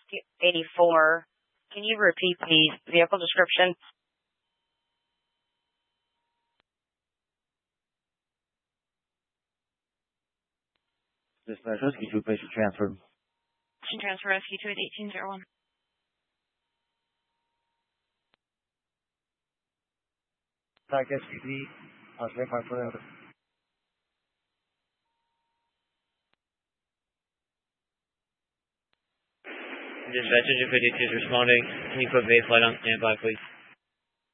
84. Can you repeat the vehicle description? Dispatch Rescue 2, patient transferred. Patient transfer rescue 2 at 1801. Attack SPD, verify for the Dispatcher 252 is responding. Can you put base light on standby, please?